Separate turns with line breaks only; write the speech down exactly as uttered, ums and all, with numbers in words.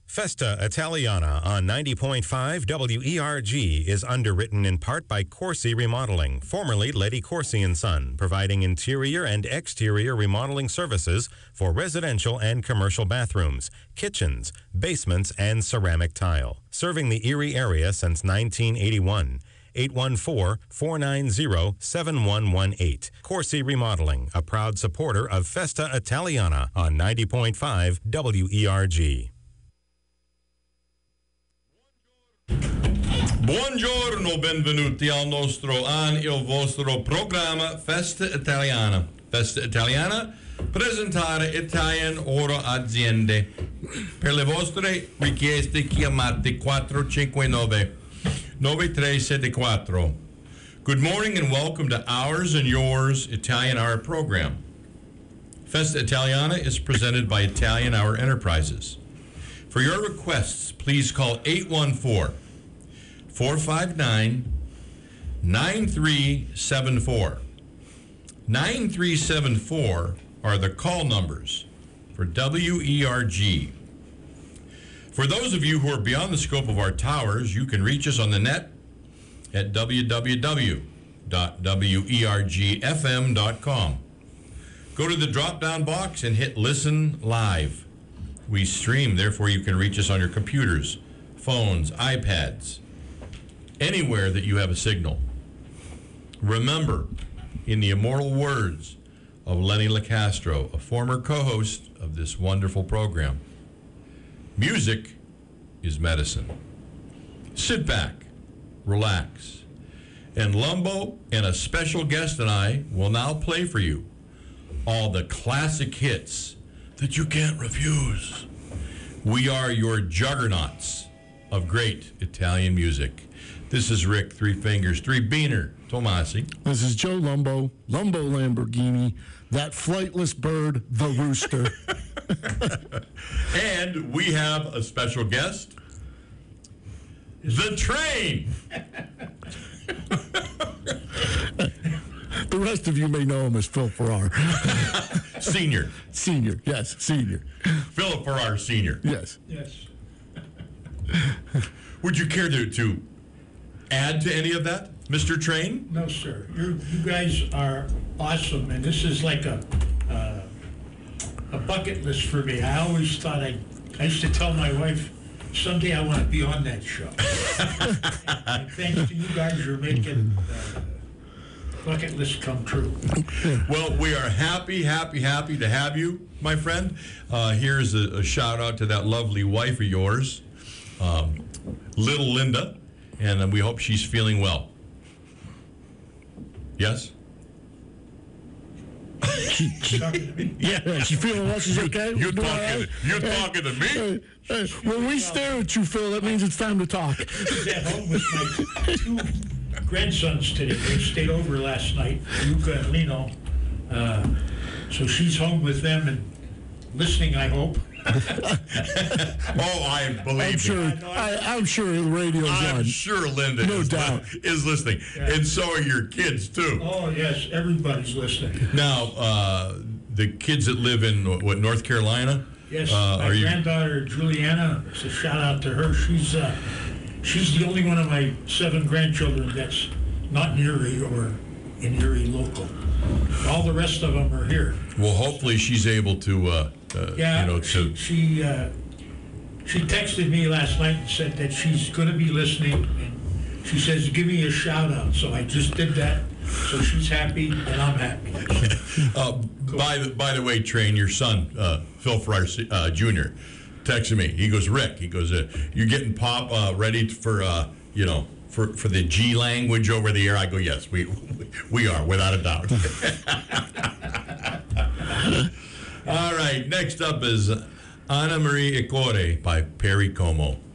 Festa Italiana on ninety point five W E R G is underwritten in part by Corsi Remodeling, formerly Letty Corsi and Son, providing interior and exterior remodeling services for residential and commercial bathrooms, kitchens, basements, and ceramic tile. Serving the Erie area since nineteen eighty-one. eight one four, four nine zero, seven one one eight. Corsi Remodeling, a proud supporter of Festa Italiana on ninety point five W E R G.
Buongiorno, benvenuti al nostro an il vostro programma Festa Italiana. Festa Italiana, presentare Italian oro aziende. Per le vostre richieste chiamate quattro cinque nove, nove tre sette quattro. Good morning and welcome to Ours and Yours Italian Hour program. Festa Italiana is presented by Italian Hour Enterprises. For your requests, please call eight one four, four five nine, nine three seven four. nine three seven four are the call numbers for W E R G. For those of you who are beyond the scope of our towers, you can reach us on the net at w w w dot w e r g f m dot com. Go to the drop-down box and hit Listen Live. We stream, therefore you can reach us on your computers, phones, iPads, anywhere that you have a signal. Remember, in the immortal words of Lenny LaCastro, a former co-host of this wonderful program, music is medicine. Sit back, relax, and Lumbo and a special guest and I will now play for you all the classic hits that you can't refuse. We are your juggernauts of great Italian music. This is Rick, Three Fingers, Three Beaner, Tomasi.
This is Joe Lumbo, Lumbo Lamborghini, that flightless bird, the rooster.
And we have a special guest, the Train.
The rest of you may know him as Phil Farrar.
Senior.
Senior, yes, senior.
Philip Farrar, Senior.
Yes.
Yes.
Would you care to, to add to any of that, Mister Train?
No, sir. You're, you guys are awesome, and this is like a uh, a bucket list for me. I always thought I, I used to tell my wife, someday I want to be on that show. And thanks to you guys, you're making uh, bucket list come true.
Well, we are happy, happy, happy to have you, my friend. Uh, here's a, a shout out to that lovely wife of yours, um, little Linda, and uh, we hope she's feeling well. Yes?
She, she, yeah, she's feeling well. She's okay.
You're
Doing all
talking.
right?
You're
Hey,
talking to me.
hey, hey, when we stare at you, Phil, that means it's time to talk.
I was at home with my two grandsons today. They stayed over last night, Luca and Lino. Uh, so she's home with them and listening, I hope.
Oh, I believe
I'm
me.
sure. I, I'm sure the radio's
I'm
on.
sure Linda
No
is,
doubt.
is listening,
Yeah.
and so are your kids too.
Oh, yes, everybody's listening.
Now, uh, the kids that live in what, North Carolina?
Yes,
uh,
my
are you?
granddaughter Juliana, it's a shout out to her. She's uh, she's the only one of my seven grandchildren that's not in Erie or in Erie local. All the rest of them are here.
Well, hopefully she's able to, uh, uh,
Yeah,
you know,
she
to.
she, uh, she texted me last night and said that she's going to be listening, and she says, give me a shout out. So I just did that. So she's happy and I'm happy.
Uh, by the by the way, Train, your son, uh, Phil Farrar uh, Junior, texted me. He goes, Rick. He goes, uh, you're getting Pop uh, ready for, uh, you know, for for the G language over the air. I go, yes, we we are without a doubt. All right. Next up is Anna Marie Ecore by Perry Como.